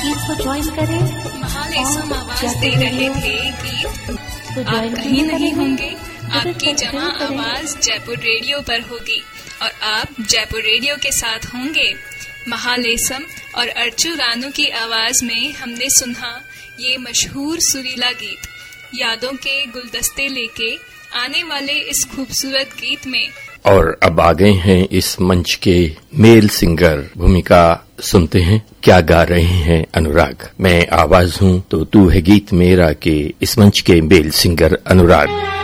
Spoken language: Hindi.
गीत को ज्वाइन करें। महालेसम आवाज दे रहे थे गीत। आप कहीं नहीं होंगे, आपकी जमा आवाज जयपुर रेडियो पर होगी और आप जयपुर रेडियो के साथ होंगे। महालेसम और अर्चू रानू की आवाज में हमने सुना ये मशहूर सुरीला गीत। यादों के गुलदस्ते लेके आने वाले इस खूबसूरत गीत में और अब आ गए हैं इस मंच के मेल सिंगर। भूमिका सुनते हैं क्या गा रहे हैं अनुराग। मैं आवाज हूं तो तू है गीत मेरा के इस मंच के मेल सिंगर अनुराग।